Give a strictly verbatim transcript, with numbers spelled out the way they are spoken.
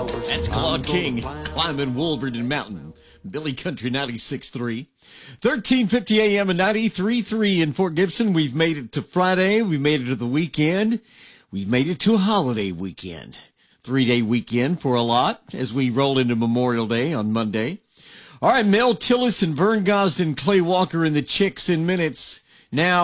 That's Claude King climbing Wolverton Mountain. Billy Country ninety-six point three. thirteen fifty a.m. and ninety-three point three in Fort Gibson. We've made it to Friday. We've made it to the weekend. We've made it to a holiday weekend. Three-day weekend for a lot as we roll into Memorial Day on Monday. All right, Mel Tillis and Vern Gosden, Clay Walker, and the Chicks in minutes. Now,